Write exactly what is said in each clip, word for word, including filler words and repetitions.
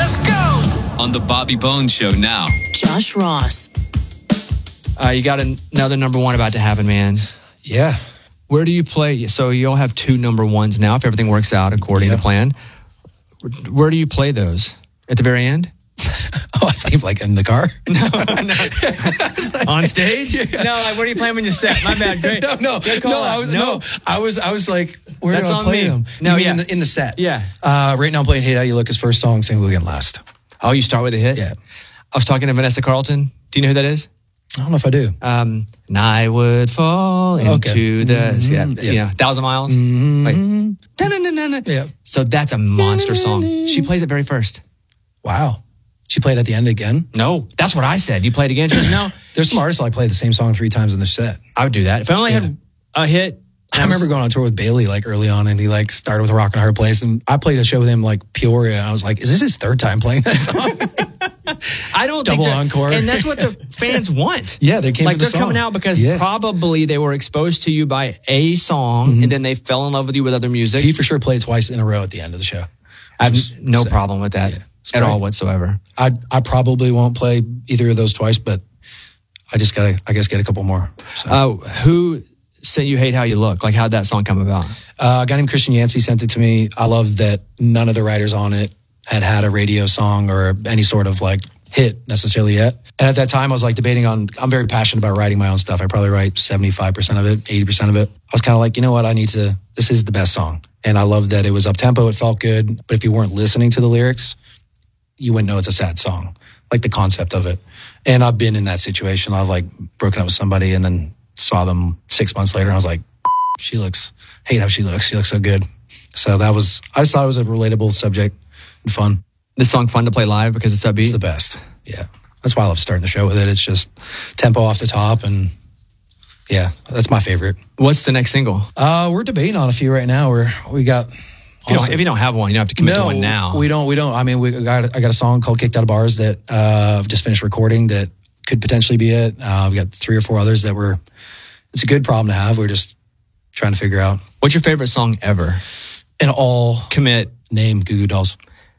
Let's go! On the Bobby Bones Show now. Josh Ross. Uh, you got an- another number one about to happen, man. Yeah. Where do you play? So you'll have two number ones now if everything works out according Yeah. to plan. Where do you play those? At the very end? Oh, I think like in the car. On stage? No, like where do you play them in your set? My bad. Great. no, no, Good call no, out. I was, no. I was, I was like, where That's do I on play me. them? No, You mean yeah. in the, in the set. Yeah. Uh, right now, I'm playing "Hate How You Look" as first song, single again last. Oh, you start with a hit? Yeah. I was talking to Vanessa Carlton. Do you know who that is? I don't know if I do. Um, and I would fall into Okay. the Mhm. yeah, Yeah. you know, thousand miles. Mhm. Like, da-na-na-na-na. Yeah. So that's a monster song. She plays it very first. Wow. She played at the end again. No, that's what I said. You play it again? She goes, no. There's some artists that like play the same song three times in their set. I would do that. If I only had a hit. I remember going on tour with Bailey like early on, and he like started with "Rock and a Hard Place," and I played a show with him like Peoria, and I was like, "Is this his third time playing that song?" I don't Double think that- encore. And that's what the fans want. Yeah, they came like for the they're coming song. out because Yeah. probably they were exposed to you by a song Mm-hmm. and then they fell in love with you with other music. He for sure played twice in a row at the end of the show. I have Just no say- problem with that Yeah, it's at great. all whatsoever. I I probably won't play either of those twice, but I just gotta I guess get a couple more. So. Uh, who sent you "Hate How You Look"? Like, how'd that song come about? Uh, a guy named Christian Yancey sent it to me. I love that none of the writers on it had had a radio song or any sort of like hit necessarily yet. And at that time, I was like debating on, I'm very passionate about writing my own stuff. I probably write seventy-five percent of it, eighty percent of it. I was kind of like, you know what? I need to, this is the best song. And I love that it was up tempo. It felt good. But if you weren't listening to the lyrics, you wouldn't know it's a sad song, like the concept of it. And I've been in that situation. I've like broken up with somebody and then saw them six months later. And I was like, she looks, hate how she looks. She looks so good. So that was, I just thought it was a relatable subject and fun. This song fun to play live because it's upbeat? It's the best. Yeah. That's why I love starting the show with it. It's just tempo off the top. And yeah, that's my favorite. What's the next single? Uh, we're debating on a few right now. We're, we got, If you, don't, if you don't have one, you don't have to commit to one now. we don't. We don't. I mean, we got. I got a song called "Kicked Out of Bars" that uh, I've just finished recording. That could potentially be it. Uh, we got three or four others that were. It's a good problem to have. We're just trying to figure out. What's your favorite song ever? And all Commit. name Goo Goo Dolls.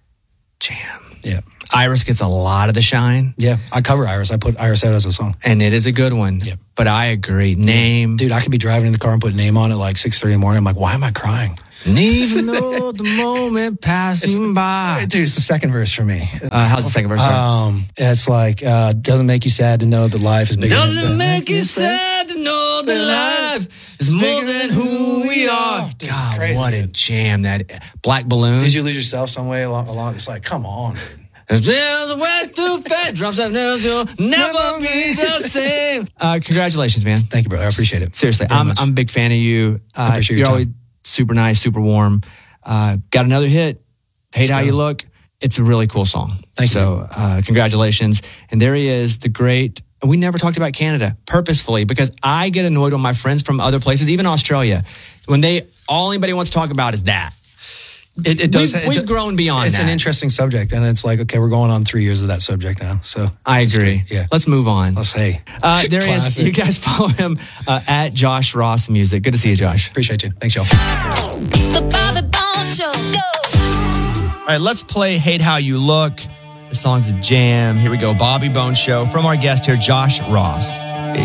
Jam. Yeah, Iris gets a lot of the shine, yeah. I cover Iris. I put Iris out as a song. and it is a good one. Yep. But I agree. Name. Dude, I could be driving in the car and put name on at like six thirty in the morning. I'm like, why am I crying? Even though the moment passing by. Dude, it's the second verse for me. Uh, how's the second verse? start? Um, it's like uh, doesn't make you sad to know that life is bigger. Doesn't than make you sad to know that life is more than who we are. Dude, it's God, crazy, what a dude. jam that Black Balloon. Did you lose yourself some way along? along? It's like, come on, dude. There's a way too fast, drops up, never never be the same. Uh, congratulations, man. Thank you, brother. I appreciate it. Seriously, Very I'm much. I'm a big fan of you. Uh, appreciate you're your always time. super nice, super warm. Uh, got another hit. Hate Let's How go. You Look. It's a really cool song. Thank you. so, uh, congratulations. And there he is, the great. We never talked about Canada purposefully because I get annoyed when my friends from other places, even Australia, when they all anybody wants to talk about is that. It, it does. We've, it we've do- grown beyond It's that. an interesting subject, and it's like, okay, we're going on three years of that subject now. So I it's agree. good. Yeah. Let's move on. Let's hey. Uh, there he is. Classic. You guys follow him uh, at Josh Ross Music. Good to see you, Josh. Appreciate you. Thanks, y'all. The Bobby Bones Show. All right, let's play Hate How You Look. The song's a jam. Here we go. Bobby Bones Show from our guest here, Josh Ross.